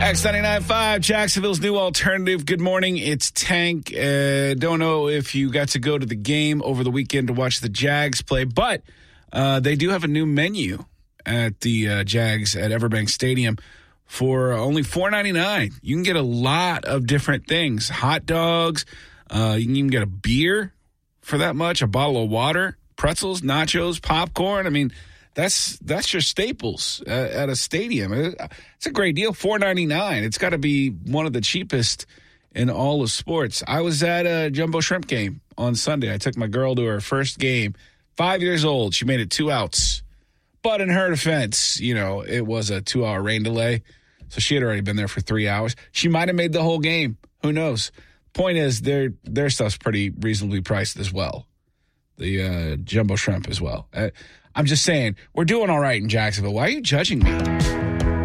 X99.5, Jacksonville's new alternative. Good morning. It's Tank. Don't know if you got to go to the game over the weekend to watch the Jags play, but they do have a new menu at the Jags at Everbank Stadium for only $4.99. You can get a lot of different things. Hot dogs. You can even get a beer for that much, a bottle of water, pretzels, nachos, popcorn. I mean, that's your staples at a stadium. It's a great deal, $4.99. It's got to be one of the cheapest in all of sports. I was at a Jumbo Shrimp game on Sunday. I took my girl to her first game, 5 years old. She made it 2 outs. But in her defense, it was a 2-hour rain delay. So she had already been there for 3 hours. She might have made the whole game. Who knows? Point is, their stuff's pretty reasonably priced as well. The Jumbo Shrimp as well. I'm just saying, we're doing all right in Jacksonville. Why are you judging me?